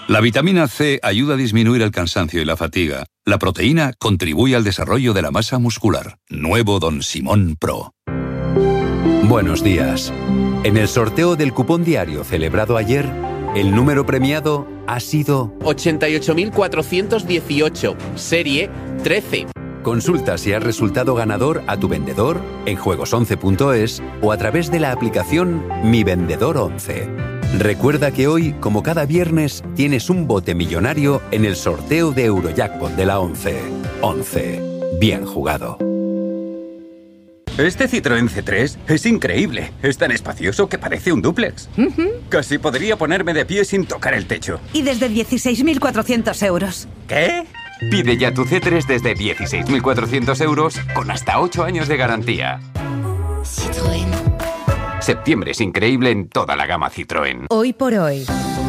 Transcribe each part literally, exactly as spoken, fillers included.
La vitamina C ayuda a disminuir el cansancio y la fatiga. La proteína contribuye al desarrollo de la masa muscular. Nuevo Don Simón Pro. Buenos días. En el sorteo del cupón diario celebrado ayer, el número premiado ha sido ochenta y ocho mil cuatrocientos dieciocho, serie trece. Consulta si has resultado ganador a tu vendedor en juegos once punto es o a través de la aplicación Mi Vendedor once. Recuerda que hoy, como cada viernes, tienes un bote millonario en el sorteo de Eurojackpot de la once. once. Bien jugado. Este Citroën C tres es increíble. Es tan espacioso que parece un dúplex. Uh-huh. Casi podría ponerme de pie sin tocar el techo. Y desde dieciséis mil cuatrocientos euros. ¿Qué? Pide ya tu C tres desde dieciséis mil cuatrocientos euros con hasta ocho años de garantía. Citroën. Septiembre es increíble en toda la gama Citroën. Hoy por hoy,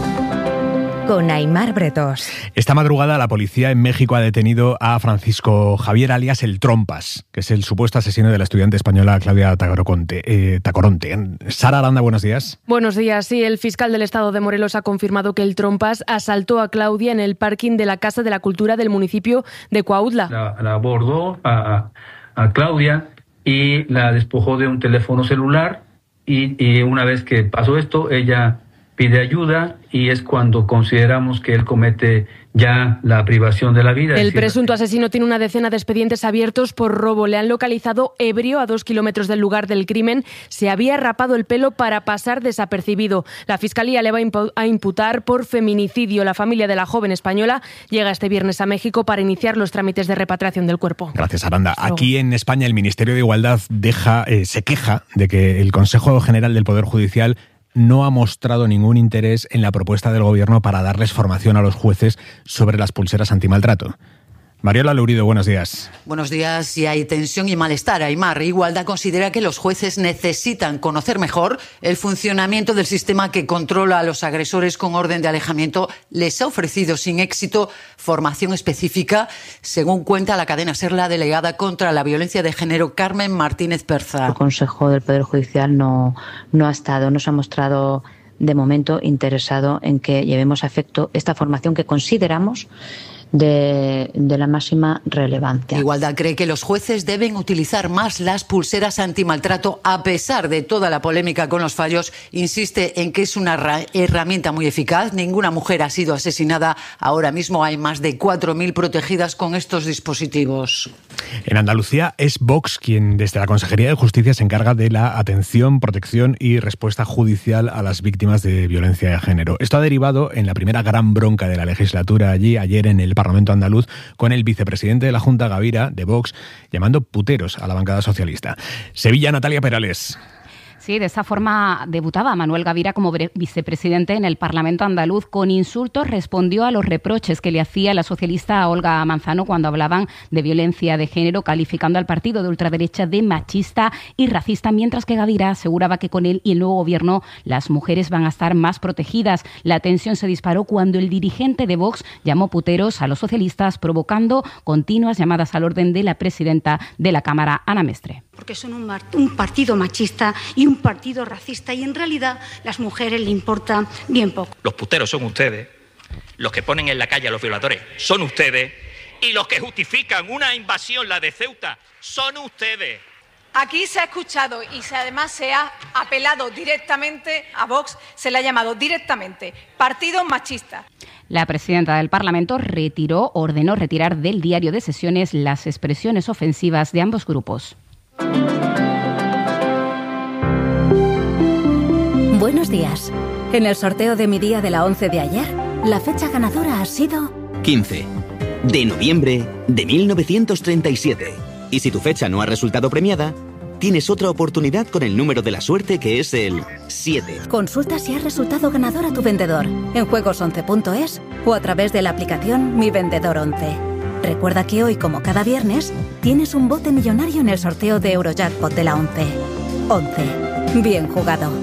con Aimar Bretos. Esta madrugada la policía en México ha detenido a Francisco Javier alias El Trompas, que es el supuesto asesino de la estudiante española Claudia Tacoronte. Eh, Tacoronte. Sara Aranda, buenos días. Buenos días. Sí, el fiscal del estado de Morelos ha confirmado que El Trompas asaltó a Claudia en el parking de la Casa de la Cultura del municipio de Cuautla. La, la abordó a, a Claudia y la despojó de un teléfono celular y, y una vez que pasó esto, ella pide ayuda y es cuando consideramos que él comete ya la privación de la vida. El decir, presunto asesino tiene una decena de expedientes abiertos por robo. Le han localizado ebrio a dos kilómetros del lugar del crimen. Se había rapado el pelo para pasar desapercibido. La Fiscalía le va a imputar por feminicidio. La familia de la joven española llega este viernes a México para iniciar los trámites de repatriación del cuerpo. Gracias, Aranda. Aquí en España el Ministerio de Igualdad deja, eh, se queja de que el Consejo General del Poder Judicial no ha mostrado ningún interés en la propuesta del Gobierno para darles formación a los jueces sobre las pulseras antimaltrato. Mariola Lourido, buenos días. Buenos días. Y hay tensión y malestar. Aimar, Igualdad considera que los jueces necesitan conocer mejor el funcionamiento del sistema que controla a los agresores con orden de alejamiento. Les ha ofrecido sin éxito formación específica, según cuenta la cadena SER, la delegada contra la violencia de género, Carmen Martínez Perza. El Consejo del Poder Judicial no, no ha estado, no se ha mostrado de momento interesado en que llevemos a efecto esta formación que consideramos De, de la máxima relevancia. Igualdad cree que los jueces deben utilizar más las pulseras antimaltrato a pesar de toda la polémica con los fallos. Insiste en que es una herramienta muy eficaz. Ninguna mujer ha sido asesinada. Ahora mismo hay más de cuatro mil protegidas con estos dispositivos. En Andalucía es Vox quien desde la Consejería de Justicia se encarga de la atención, protección y respuesta judicial a las víctimas de violencia de género. Esto ha derivado en la primera gran bronca de la legislatura allí, ayer en el Parlamento andaluz, con el vicepresidente de la Junta, Gavira, de Vox, llamando puteros a la bancada socialista. Sevilla, Natalia Perales. Sí, de esta forma debutaba Manuel Gavira como vicepresidente en el Parlamento andaluz. Con insultos respondió a los reproches que le hacía la socialista Olga Manzano cuando hablaban de violencia de género, calificando al partido de ultraderecha de machista y racista, mientras que Gavira aseguraba que con él y el nuevo gobierno las mujeres van a estar más protegidas. La tensión se disparó cuando el dirigente de Vox llamó puteros a los socialistas, provocando continuas llamadas al orden de la presidenta de la Cámara, Ana Mestre. Porque son un, un partido machista y un partido racista y en realidad a las mujeres le importa bien poco. Los puteros son ustedes, los que ponen en la calle a los violadores son ustedes y los que justifican una invasión, la de Ceuta, son ustedes. Aquí se ha escuchado y se, además se ha apelado directamente a Vox, se le ha llamado directamente partido machista. La presidenta del Parlamento retiró, ordenó retirar del diario de sesiones las expresiones ofensivas de ambos grupos. Buenos días. En el sorteo de mi día de la once de ayer, la fecha ganadora ha sido quince de noviembre de mil novecientos treinta y siete. Y si tu fecha no ha resultado premiada, tienes otra oportunidad con el número de la suerte, que es el siete. Consulta si has resultado ganador a tu vendedor en juegos once punto es o a través de la aplicación Mi Vendedor once. Recuerda que hoy, como cada viernes, tienes un bote millonario en el sorteo de Eurojackpot de la once. once. Bien jugado.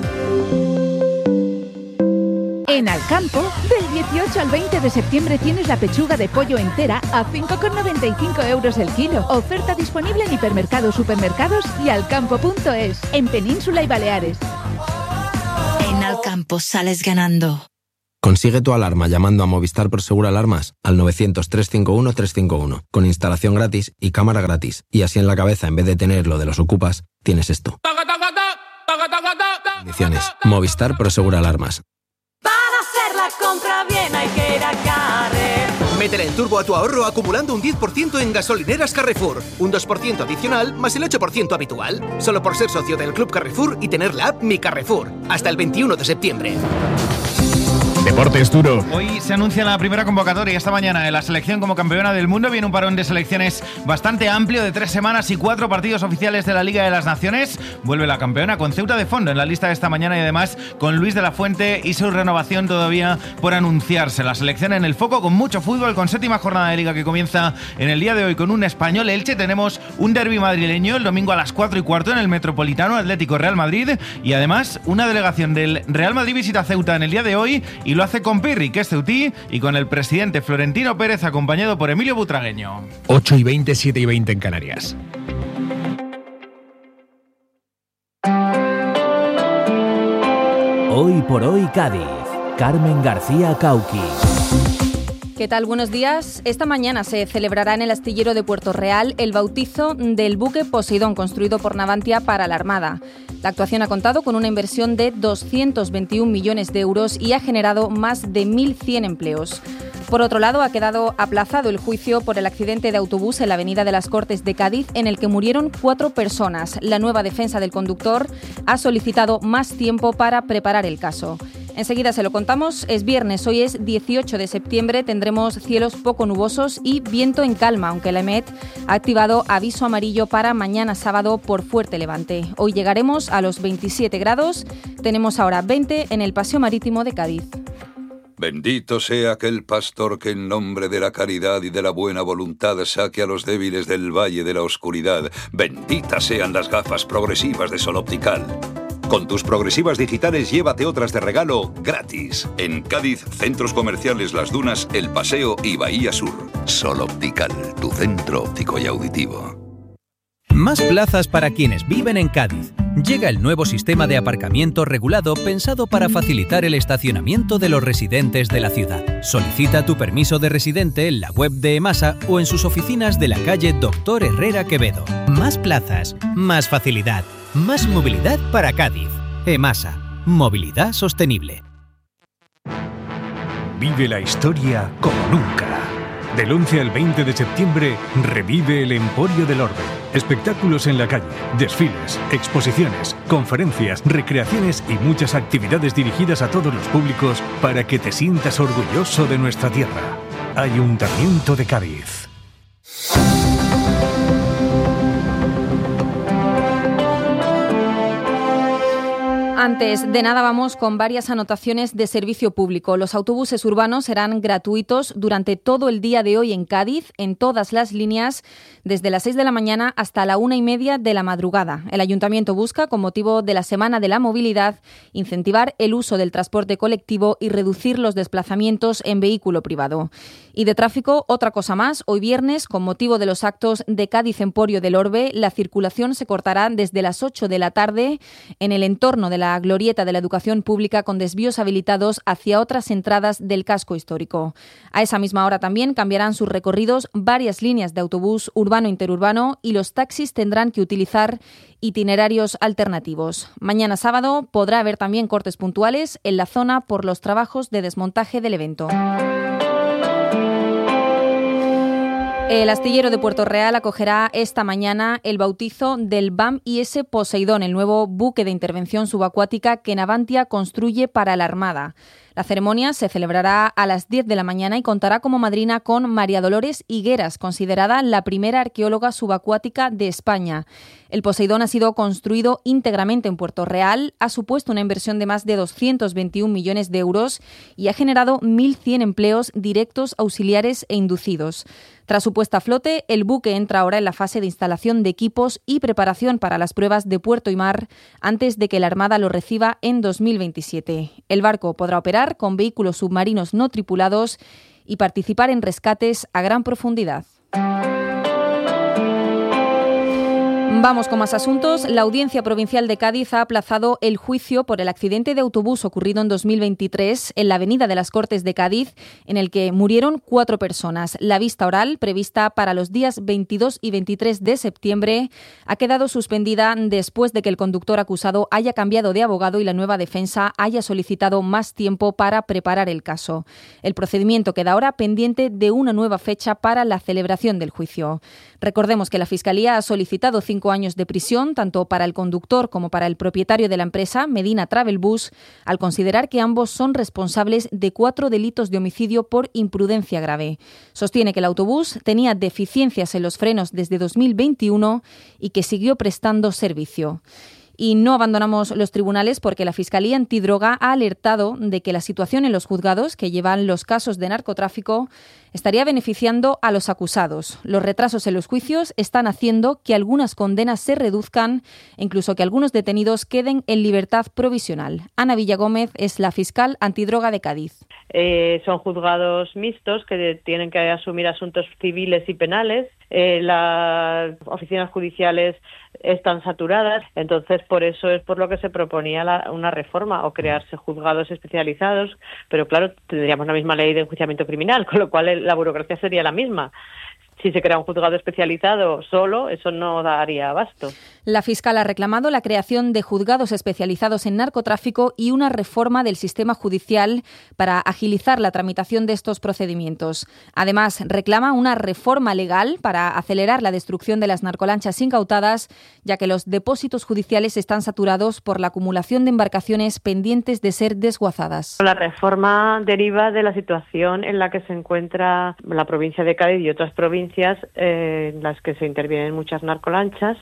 En Alcampo, del dieciocho al veinte de septiembre tienes la pechuga de pollo entera a cinco con noventa y cinco euros el kilo. Oferta disponible en hipermercados, supermercados y alcampo punto es, en Península y Baleares. En Alcampo sales ganando. Consigue tu alarma llamando a Movistar Prosegur Alarmas al novecientos, trescientos cincuenta y uno, trescientos cincuenta y uno, con instalación gratis y cámara gratis. Y así en la cabeza, en vez de tener lo de los ocupas, tienes esto. Condiciones. Movistar Prosegur Alarmas. Para hacer la compra bien hay que ir a Carrefour. Métele el turbo a tu ahorro acumulando un diez por ciento en gasolineras Carrefour. Un dos por ciento adicional más el ocho por ciento habitual. Solo por ser socio del Club Carrefour y tener la app Mi Carrefour. Hasta el veintiuno de septiembre. Deportes duro. Hoy se anuncia la primera convocatoria. Esta mañana en la selección como campeona del mundo viene un parón de selecciones bastante amplio de tres semanas y cuatro partidos oficiales de la Liga de las Naciones. Vuelve la campeona con Ceuta de fondo en la lista de esta mañana y además con Luis de la Fuente y su renovación todavía por anunciarse. La selección en el foco con mucho fútbol, con séptima jornada de Liga que comienza en el día de hoy con un Español Elche. Tenemos un derbi madrileño el domingo a las cuatro y cuarto en el Metropolitano, Atlético Real Madrid, y además una delegación del Real Madrid visita Ceuta en el día de hoy y lo hace con Pirri, que es ceutí, y con el presidente Florentino Pérez acompañado por Emilio Butragueño. ocho y veinte, siete y veinte en Canarias. Hoy por hoy Cádiz. Carmen García Cauqui. ¿Qué tal? Buenos días. Esta mañana se celebrará en el astillero de Puerto Real el bautizo del buque Poseidón, construido por Navantia para la Armada. La actuación ha contado con una inversión de doscientos veintiún millones de euros y ha generado más de mil cien empleos. Por otro lado, ha quedado aplazado el juicio por el accidente de autobús en la avenida de las Cortes de Cádiz, en el que murieron cuatro personas. La nueva defensa del conductor ha solicitado más tiempo para preparar el caso. Enseguida se lo contamos. Es viernes, hoy es dieciocho de septiembre, tendremos cielos poco nubosos y viento en calma, aunque la EMET ha activado aviso amarillo para mañana sábado por fuerte levante. Hoy llegaremos a los veintisiete grados, tenemos ahora veinte en el Paseo Marítimo de Cádiz. Bendito sea aquel pastor que en nombre de la caridad y de la buena voluntad saque a los débiles del valle de la oscuridad. Benditas sean las gafas progresivas de Sol Optical. Con tus progresivas digitales llévate otras de regalo gratis. En Cádiz, centros comerciales Las Dunas, El Paseo y Bahía Sur. Sol Optical, tu centro óptico y auditivo. Más plazas para quienes viven en Cádiz. Llega el nuevo sistema de aparcamiento regulado pensado para facilitar el estacionamiento de los residentes de la ciudad. Solicita tu permiso de residente en la web de EMASA o en sus oficinas de la calle Doctor Herrera Quevedo. Más plazas, más facilidad, más movilidad para Cádiz. EMASA, movilidad sostenible. Vive la historia como nunca. Del once al veinte de septiembre, revive el Emporio del Orbe. Espectáculos en la calle, desfiles, exposiciones, conferencias, recreaciones y muchas actividades dirigidas a todos los públicos para que te sientas orgulloso de nuestra tierra. Ayuntamiento de Cádiz. Antes de nada vamos con varias anotaciones de servicio público. Los autobuses urbanos serán gratuitos durante todo el día de hoy en Cádiz, en todas las líneas, desde las seis de la mañana hasta la una y media de la madrugada. El Ayuntamiento busca, con motivo de la Semana de la Movilidad, incentivar el uso del transporte colectivo y reducir los desplazamientos en vehículo privado. Y de tráfico, otra cosa más. Hoy viernes, con motivo de los actos de Cádiz Emporio del Orbe, la circulación se cortará desde las ocho de la tarde en el entorno de la La glorieta de la educación pública, con desvíos habilitados hacia otras entradas del casco histórico. A esa misma hora también cambiarán sus recorridos varias líneas de autobús urbano-interurbano y los taxis tendrán que utilizar itinerarios alternativos. Mañana sábado podrá haber también cortes puntuales en la zona por los trabajos de desmontaje del evento. El astillero de Puerto Real acogerá esta mañana el bautizo del B A M I S Poseidón, el nuevo buque de intervención subacuática que Navantia construye para la Armada. La ceremonia se celebrará a las diez de la mañana y contará como madrina con María Dolores Higueras, considerada la primera arqueóloga subacuática de España. El Poseidón ha sido construido íntegramente en Puerto Real, ha supuesto una inversión de más de doscientos veintiún millones de euros y ha generado mil cien empleos directos, auxiliares e inducidos. Tras su puesta a flote, el buque entra ahora en la fase de instalación de equipos y preparación para las pruebas de puerto y mar antes de que la Armada lo reciba en dos mil veintisiete. El barco podrá operar con vehículos submarinos no tripulados y participar en rescates a gran profundidad. Vamos con más asuntos. La Audiencia Provincial de Cádiz ha aplazado el juicio por el accidente de autobús ocurrido en dos mil veintitrés en la Avenida de las Cortes de Cádiz, en el que murieron cuatro personas. La vista oral, prevista para los días veintidós y veintitrés de septiembre, ha quedado suspendida después de que el conductor acusado haya cambiado de abogado y la nueva defensa haya solicitado más tiempo para preparar el caso. El procedimiento queda ahora pendiente de una nueva fecha para la celebración del juicio. Recordemos que la Fiscalía ha solicitado cinco años de prisión, tanto para el conductor como para el propietario de la empresa, Medina Travelbus, al considerar que ambos son responsables de cuatro delitos de homicidio por imprudencia grave. Sostiene que el autobús tenía deficiencias en los frenos desde dos mil veintiuno y que siguió prestando servicio. Y no abandonamos los tribunales porque la Fiscalía Antidroga ha alertado de que la situación en los juzgados que llevan los casos de narcotráfico estaría beneficiando a los acusados. Los retrasos en los juicios están haciendo que algunas condenas se reduzcan e incluso que algunos detenidos queden en libertad provisional. Ana Villagómez es la fiscal antidroga de Cádiz. Eh, son juzgados mixtos que tienen que asumir asuntos civiles y penales. Eh, las oficinas judiciales están saturadas, entonces por eso es por lo que se proponía la, una reforma o crearse juzgados especializados, pero claro, tendríamos la misma ley de enjuiciamiento criminal, con lo cual la burocracia sería la misma. Si se crea un juzgado especializado solo, eso no daría abasto. La fiscal ha reclamado la creación de juzgados especializados en narcotráfico y una reforma del sistema judicial para agilizar la tramitación de estos procedimientos. Además, reclama una reforma legal para acelerar la destrucción de las narcolanchas incautadas, ya que los depósitos judiciales están saturados por la acumulación de embarcaciones pendientes de ser desguazadas. La reforma deriva de la situación en la que se encuentra la provincia de Cádiz y otras provincias eh, en las que se intervienen muchas narcolanchas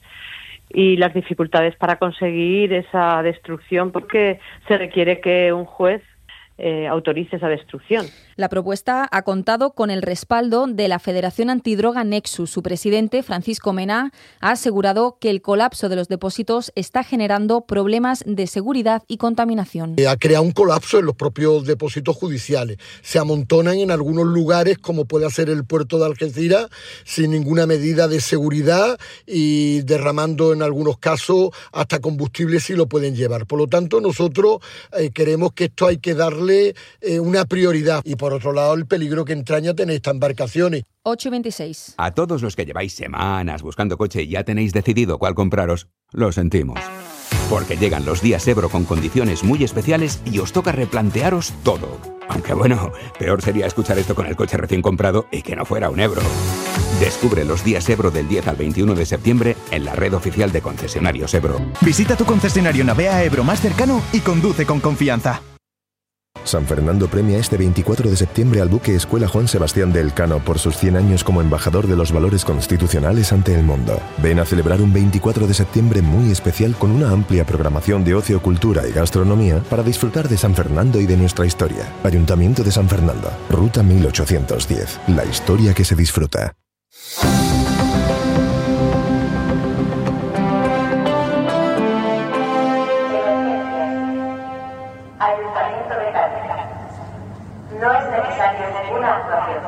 y las dificultades para conseguir esa destrucción porque se requiere que un juez eh, autorice esa destrucción. La propuesta ha contado con el respaldo de la Federación Antidroga Nexus. Su presidente, Francisco Mena, ha asegurado que el colapso de los depósitos está generando problemas de seguridad y contaminación. Ha creado un colapso en los propios depósitos judiciales. Se amontonan en algunos lugares, como puede ser el puerto de Algeciras, sin ninguna medida de seguridad y derramando en algunos casos hasta combustible si lo pueden llevar. Por lo tanto, nosotros eh, queremos que esto hay que darle eh, una prioridad. Y por otro lado, el peligro que entraña tener estas embarcaciones. ocho y veintiséis. A todos los que lleváis semanas buscando coche y ya tenéis decidido cuál compraros, lo sentimos. Porque llegan los días Ebro con condiciones muy especiales y os toca replantearos todo. Aunque bueno, peor sería escuchar esto con el coche recién comprado y que no fuera un Ebro. Descubre los días Ebro del diez al veintiuno de septiembre en la red oficial de concesionarios Ebro. Visita tu concesionario Navea Ebro más cercano y conduce con confianza. San Fernando premia este veinticuatro de septiembre al buque Escuela Juan Sebastián de Elcano por sus cien años como embajador de los valores constitucionales ante el mundo. Ven a celebrar un veinticuatro de septiembre muy especial con una amplia programación de ocio, cultura y gastronomía para disfrutar de San Fernando y de nuestra historia. Ayuntamiento de San Fernando, Ruta mil ochocientos diez. La historia que se disfruta. No es necesario ninguna actuación.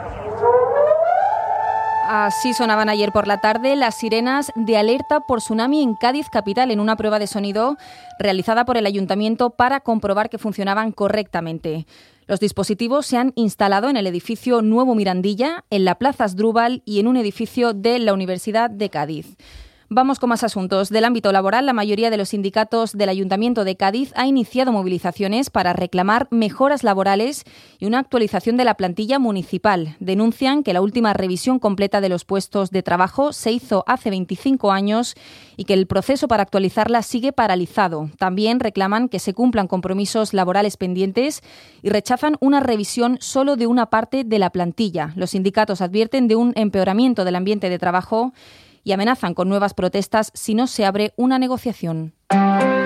Así sonaban ayer por la tarde las sirenas de alerta por tsunami en Cádiz capital en una prueba de sonido realizada por el ayuntamiento para comprobar que funcionaban correctamente. Los dispositivos se han instalado en el edificio Nuevo Mirandilla, en la Plaza Asdrúbal y en un edificio de la Universidad de Cádiz. Vamos con más asuntos. Del ámbito laboral, la mayoría de los sindicatos del Ayuntamiento de Cádiz ha iniciado movilizaciones para reclamar mejoras laborales y una actualización de la plantilla municipal. Denuncian que la última revisión completa de los puestos de trabajo se hizo hace veinticinco años y que el proceso para actualizarla sigue paralizado. También reclaman que se cumplan compromisos laborales pendientes y rechazan una revisión solo de una parte de la plantilla. Los sindicatos advierten de un empeoramiento del ambiente de trabajo y amenazan con nuevas protestas si no se abre una negociación.